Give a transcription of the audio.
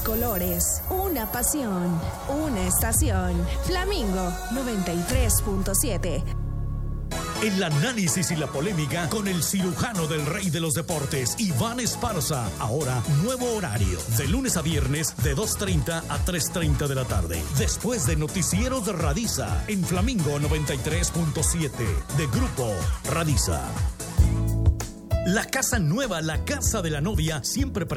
colores, una pasión, una estación. Flamingo 93.7. El análisis y la polémica con el cirujano del rey de los deportes, Iván Esparza. Ahora, nuevo horario, de lunes a viernes, de 2:30 a 3:30 de la tarde. Después de Noticieros de Radiza, en Flamingo 93.7, de Grupo Radiza. La casa nueva, la casa de la novia, siempre